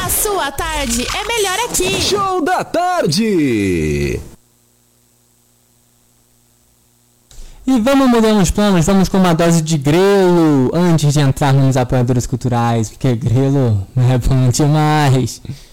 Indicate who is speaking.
Speaker 1: A sua tarde é melhor aqui.
Speaker 2: Show da tarde!
Speaker 3: E vamos mudando os planos, vamos com uma dose de Grelo antes de entrar nos apoiadores culturais, porque Grelo é bom demais.